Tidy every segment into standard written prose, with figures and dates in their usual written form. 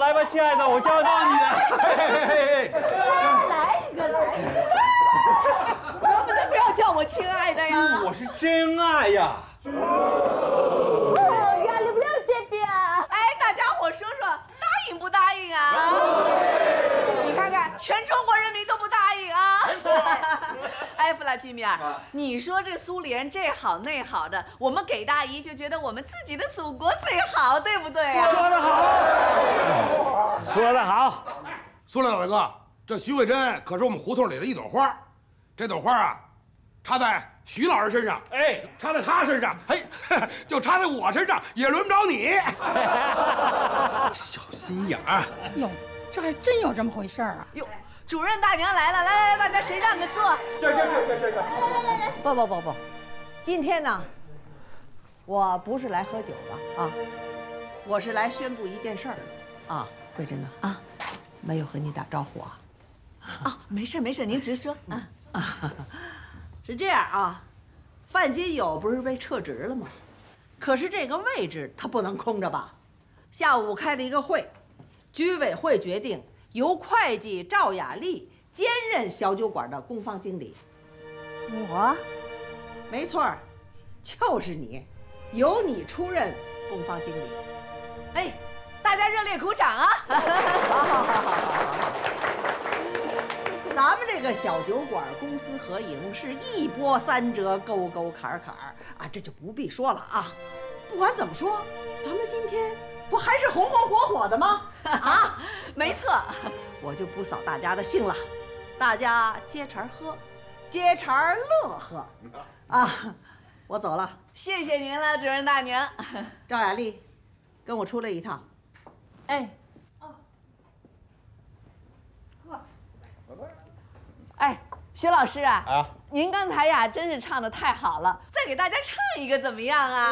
来吧，亲爱的，我教你的。 来一个，来一个。能不能不要叫我亲爱的呀？ 我是真爱呀。 压力不要这边。哎，大家伙说说，答应不答应啊？你看看，全中国人民都不答应啊！哎，弗拉基米尔，你说这苏联这好那好的，我们给大姨就觉得我们自己的祖国最好，对不对啊？ 说得好，说得好。 苏联老大哥，这徐慧珍可是我们胡同里的一朵花，这朵花啊，插在徐老师身上，哎，插在他身上，哎，就插在我身上，也轮不着你。 小心眼儿。 哟，这还真有这么回事啊！ 哟，主任大娘来了，来，大家谁让个座？ 这。 不，今天呢，我不是来喝酒了啊，我是来宣布一件事儿啊，慧珍呢啊，没有和你打招呼啊。 啊，没事，您直说啊。 是这样啊，范金友不是被撤职了吗？可是这个位置他不能空着吧？下午开了一个会，居委会决定由会计赵雅丽兼任小酒馆的公方经理。 我， 没错，就是你，由你出任公方经理。 哎，大家热烈鼓掌啊！ 好。咱们这个小酒馆公私合营是一波三折，沟沟坎坎啊，这就不必说了啊。不管怎么说，咱们今天不还是红红火火的吗？啊， 没错， 我就不扫大家的兴了，大家接茬喝，接茬乐呵啊。我走了， 谢谢您了，主任大娘。 赵雅丽，跟我出来一趟。 哎。哎，徐老师啊，您刚才呀真是唱得太好了，再给大家唱一个怎么样啊？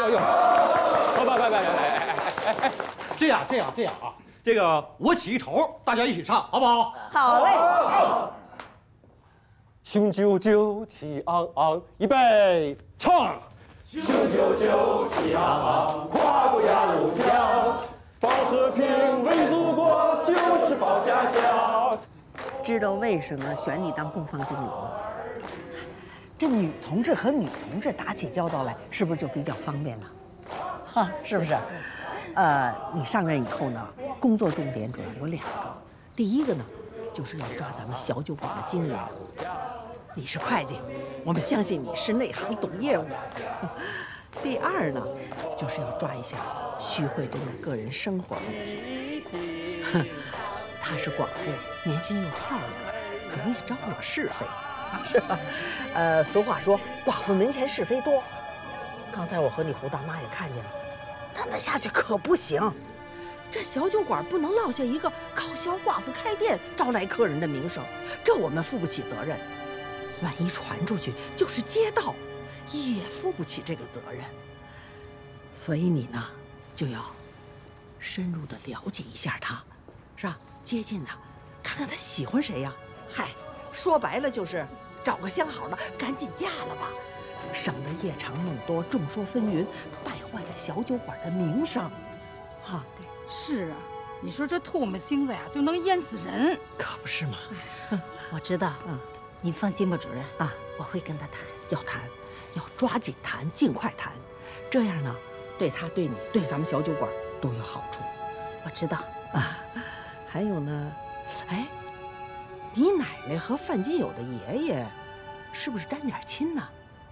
哎，这样啊，这个我起一头，大家一起唱，好不好？ 好嘞。 雄赳赳，气昂昂，预备，唱！雄赳赳，气昂昂，跨过鸭绿江，保和平，为祖国，就是保家乡。 知道为什么选你当公方经理吗？ 这女同志和女同志打起交道来，是不是就比较方便了？哈，是不是？你上任以后呢，工作重点主要有2个。第一个呢，就是要抓咱们小酒馆的经营。你是会计，我们相信你是内行懂业务。第2呢，就是要抓一下徐慧珍的个人生活问题。她是寡妇，年轻又漂亮，容易招惹是非，是吧？俗话说，寡妇门前是非多。刚才我和你胡大妈也看见了，这么下去可不行。这小酒馆不能落下一个靠小寡妇开店招来客人的名声，这我们负不起责任。万一传出去，就是街道，也负不起这个责任。所以你呢，就要深入的了解一下他，是吧？接近他，看看他喜欢谁呀？嗨，说白了就是找个相好的，赶紧嫁了吧，省得夜长梦多，众说纷纭，败坏了小酒馆的名声。哈， 是啊，你说这唾沫星子呀，就能淹死人， 可不是吗？ 我知道，您放心吧，主任啊，我会跟他谈。 要谈，要抓紧谈，尽快谈，这样呢，对他、对你、对咱们小酒馆都有好处。 我知道啊。还有呢，哎，你奶奶和范金友的爷爷，是不是沾点亲呢？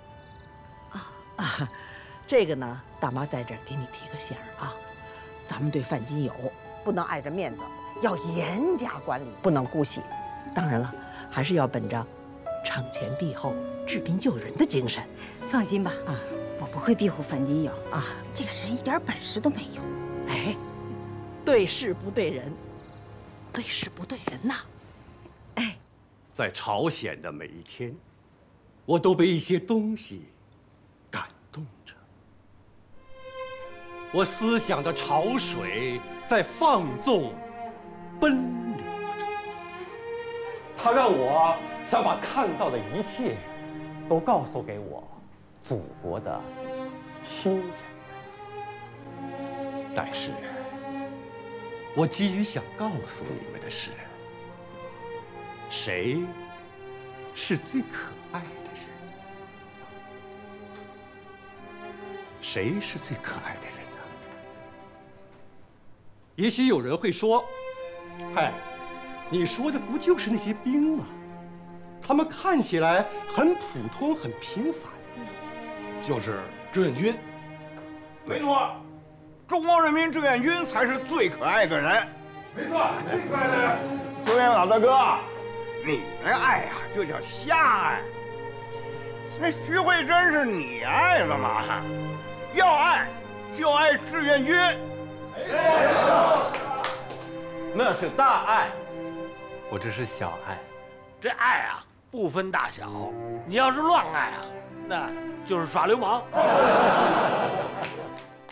这个呢，大妈在这儿给你提个醒儿啊，咱们对范金友不能碍着面子，要严加管理，不能姑息。当然了，还是要本着惩前毖后、治病救人的精神。 放心吧，我不会庇护范金友啊，这个人一点本事都没有。 哎，对事不对人。对事不对人呐，哎， 在朝鲜的每一天，我都被一些东西感动着。我思想的潮水在放纵、奔流着。它让我想把看到的一切都告诉给我祖国的亲人们。但是， 我急于想告诉你们的是，谁是最可爱的人？谁是最可爱的人呢？也许有人会说：“嗨，你说的不就是那些兵吗？他们看起来很普通、很平凡。” 就是志愿军。 没错，中国人民志愿军才是最可爱的人。 没错，最可爱的人。 志愿老大哥，你那爱呀，就叫瞎爱。那徐慧珍是你爱的吗？要爱就爱志愿军。 那是大爱， 我这是小爱。 这爱啊不分大小，你要是乱爱啊，那就是耍流氓。